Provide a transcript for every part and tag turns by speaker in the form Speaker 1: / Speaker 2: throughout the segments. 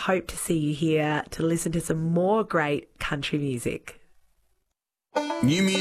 Speaker 1: hope to see you here to listen to some more great country music.
Speaker 2: New music.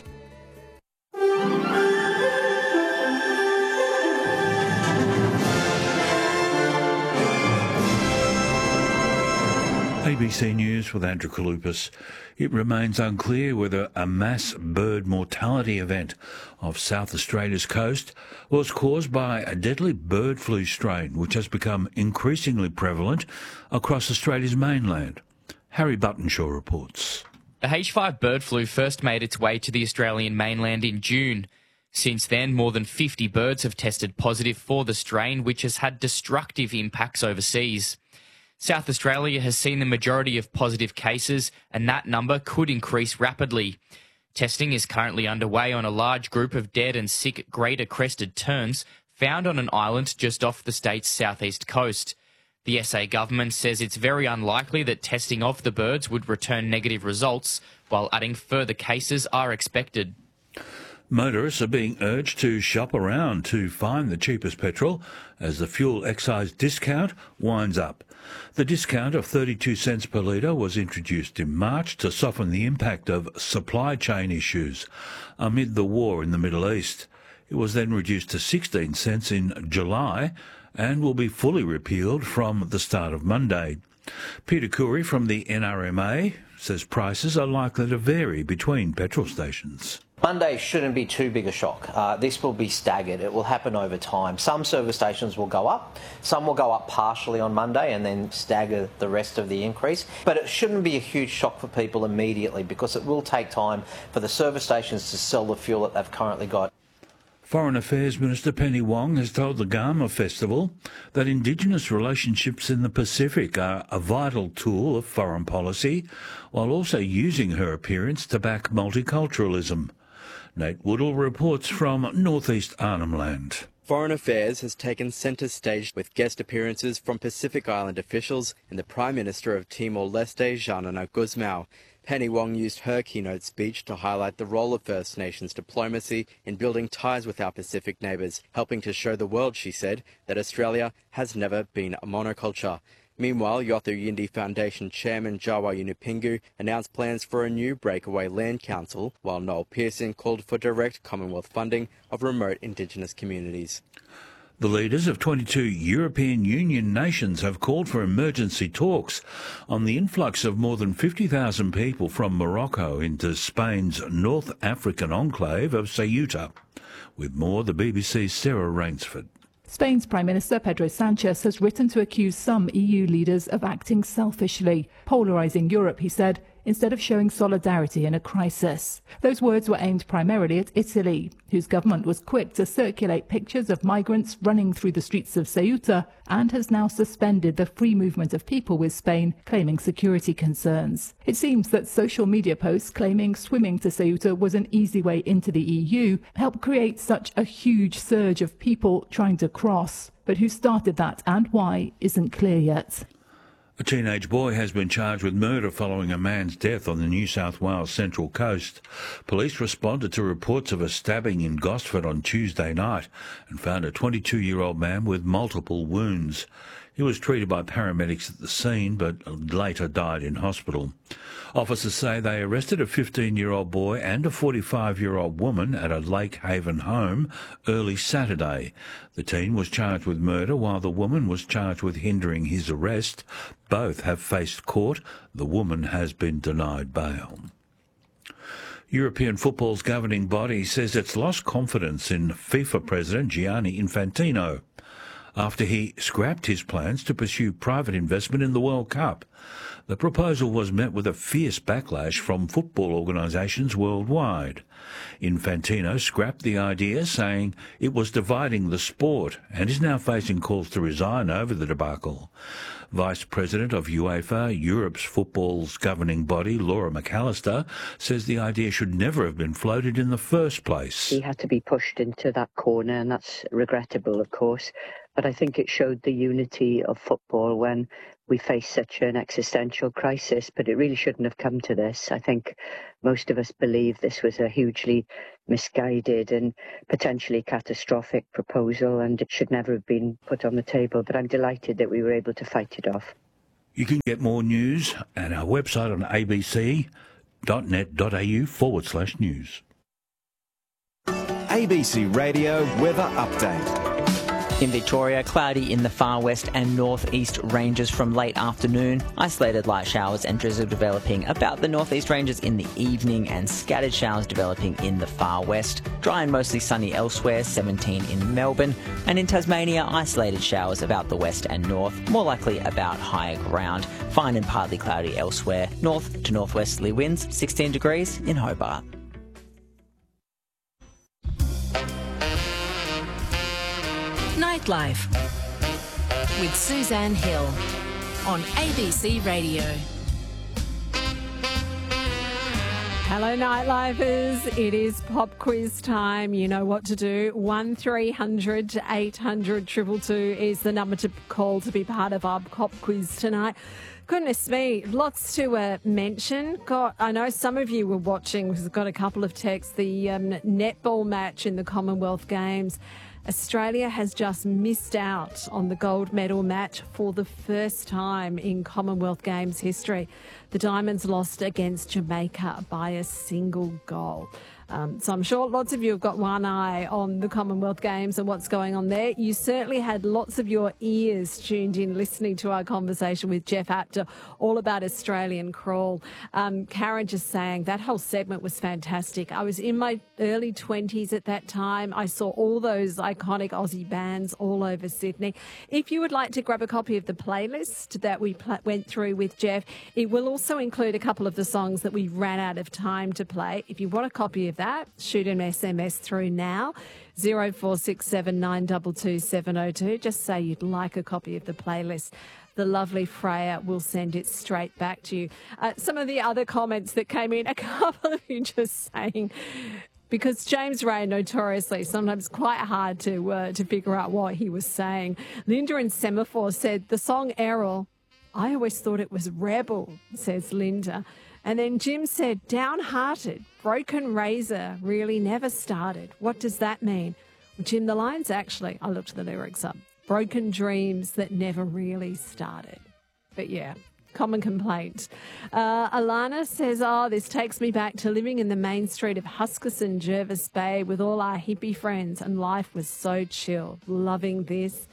Speaker 3: ABC News with Andrew Kalupas. It remains unclear whether a mass bird mortality event off South Australia's coast was caused by a deadly bird flu strain which has become increasingly prevalent across Australia's mainland. Harry Buttonshaw reports.
Speaker 4: The H5 bird flu first made its way to the Australian mainland in June. Since then, more than 50 birds have tested positive for the strain, which has had destructive impacts overseas. South Australia has seen the majority of positive cases, and that number could increase rapidly. Testing is currently underway on a large group of dead and sick greater crested terns found on an island just off the state's southeast coast. The SA government says it's very unlikely that testing of the birds would return negative results, while adding further cases are expected.
Speaker 3: Motorists are being urged to shop around to find the cheapest petrol as the fuel excise discount winds up. The discount of 32 cents per litre was introduced in March to soften the impact of supply chain issues amid the war in the Middle East. It was then reduced to 16 cents in July and will be fully repealed from the start of Monday. Peter Coury from the NRMA says prices are likely to vary between petrol stations.
Speaker 5: Monday shouldn't be too big a shock. This will be staggered. It will happen over time. Some service stations will go up. Some will go up partially on Monday and then stagger the rest of the increase. But it shouldn't be a huge shock for people immediately because it will take time for the service stations to sell the fuel that they've currently got.
Speaker 3: Foreign Affairs Minister Penny Wong has told the Garma Festival that Indigenous relationships in the Pacific are a vital tool of foreign policy, while also using her appearance to back multiculturalism. Nate Woodall reports from northeast Arnhem Land.
Speaker 6: Foreign Affairs has taken centre stage with guest appearances from Pacific Island officials and the Prime Minister of Timor-Leste, Xanana Gusmao. Penny Wong used her keynote speech to highlight the role of First Nations diplomacy in building ties with our Pacific neighbours, helping to show the world, she said, that Australia has never been a monoculture. Meanwhile, Yothu Yindi Foundation Chairman Jawa Yunupingu announced plans for a new breakaway land council, while Noel Pearson called for direct Commonwealth funding of remote Indigenous communities.
Speaker 3: The leaders of 22 European Union nations have called for emergency talks on the influx of more than 50,000 people from Morocco into Spain's North African enclave of Ceuta. With more, the BBC's Sarah Rainsford.
Speaker 7: Spain's Prime Minister Pedro Sanchez has written to accuse some EU leaders of acting selfishly, polarising Europe, he said, instead of showing solidarity in a crisis. Those words were aimed primarily at Italy, whose government was quick to circulate pictures of migrants running through the streets of Ceuta and has now suspended the free movement of people with Spain, claiming security concerns. It seems that social media posts claiming swimming to Ceuta was an easy way into the EU helped create such a huge surge of people trying to cross. But who started that and why isn't clear yet.
Speaker 3: A teenage boy has been charged with murder following a man's death on the New South Wales Central Coast. Police responded to reports of a stabbing in Gosford on Tuesday night and found a 22-year-old man with multiple wounds. He was treated by paramedics at the scene but later died in hospital. Officers say they arrested a 15-year-old boy and a 45-year-old woman at a Lake Haven home early Saturday. The teen was charged with murder while the woman was charged with hindering his arrest. Both have faced court. The woman has been denied bail. European football's governing body says it's lost confidence in FIFA President Gianni Infantino after he scrapped his plans to pursue private investment in the World Cup. The proposal was met with a fierce backlash from football organisations worldwide. Infantino scrapped the idea, saying it was dividing the sport, and is now facing calls to resign over the debacle. Vice President of UEFA, Europe's football's governing body, Laura McAllister, says the idea should never have been floated in the first place.
Speaker 8: He had to be pushed into that corner, and that's regrettable, of course. But I think it showed the unity of football when we faced such an existential crisis. But it really shouldn't have come to this. I think most of us believe this was a hugely misguided and potentially catastrophic proposal, and it should never have been put on the table. But I'm delighted that we were able to fight it off.
Speaker 3: You can get more news at our website on abc.net.au/news.
Speaker 2: ABC Radio Weather Update.
Speaker 9: In Victoria, cloudy in the far west and northeast ranges from late afternoon. Isolated light showers and drizzle developing about the northeast ranges in the evening, and scattered showers developing in the far west. Dry and mostly sunny elsewhere, 17 in Melbourne. And in Tasmania, isolated showers about the west and north, more likely about higher ground. Fine and partly cloudy elsewhere. North to northwesterly winds, 16 degrees in Hobart.
Speaker 10: Nightlife with Suzanne Hill on ABC Radio.
Speaker 11: Hello, Nightlifers. It is pop quiz time. You know what to do. 1300 800 222 is the number to call to be part of our pop quiz tonight. Goodness me, lots to mention. I know some of you were watching, we've got a couple of texts, the netball match in the Commonwealth Games. Australia has just missed out on the gold medal match for the first time in Commonwealth Games history. The Diamonds lost against Jamaica by a single goal. So I'm sure lots of you have got one eye on the Commonwealth Games and what's going on there. You certainly had lots of your ears tuned in listening to our conversation with Jeff Apter all about Australian crawl. Karen just saying that whole segment was fantastic. I was in my early 20s at that time. I saw all those iconic Aussie bands all over Sydney. If you would like to grab a copy of the playlist that we went through with Jeff, it will also include a couple of the songs that we ran out of time to play. If you want a copy of that, shoot an SMS through now, 0467 922 702. Just say you'd like a copy of the playlist. The lovely Freya will send it straight back to you. Some of the other comments that came in, a couple of you just saying, because James Ray notoriously sometimes quite hard to figure out what he was saying. Linda in Semaphore said, the song Errol, I always thought it was Rebel, says Linda. And then Jim said, downhearted, broken razor really never started. What does that mean? Well, Jim, the line's actually, I looked the lyrics up, broken dreams that never really started. But yeah, common complaint. Alana says, this takes me back to living in the main street of Huskisson, Jervis Bay with all our hippie friends, and life was so chill. Loving this.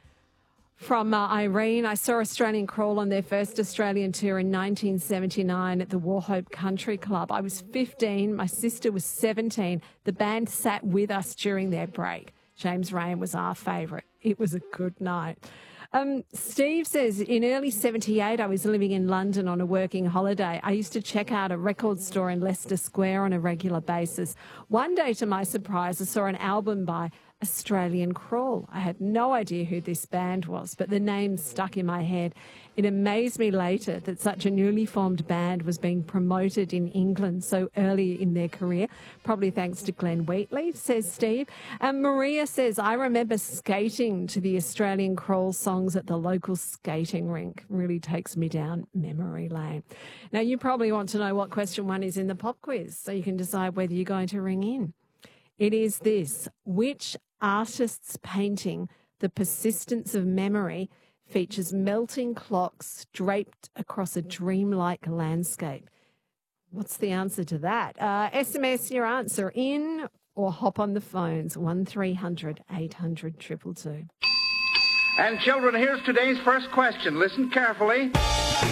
Speaker 11: From Irene, I saw Australian Crawl on their first Australian tour in 1979 at the Wauchope Country Club. I was 15, my sister was 17. The band sat with us during their break. James Rain was our favourite. It was a good night. Steve says, in early 78, I was living in London on a working holiday. I used to check out a record store in Leicester Square on a regular basis. One day, to my surprise, I saw an album by Australian Crawl. I had no idea who this band was, but the name stuck in my head. It amazed me later that such a newly formed band was being promoted in England so early in their career, probably thanks to Glenn Wheatley, says Steve. And Maria says, I remember skating to the Australian Crawl songs at the local skating rink. Really takes me down memory lane. Now, you probably want to know what question one is in the pop quiz, so you can decide whether you're going to ring in. It is this: which artist's painting, The Persistence of Memory, features melting clocks draped across a dreamlike landscape? What's the answer to that? SMS your answer in or hop on the phones, 1300 800 222.
Speaker 12: And children, here's today's first question. Listen carefully.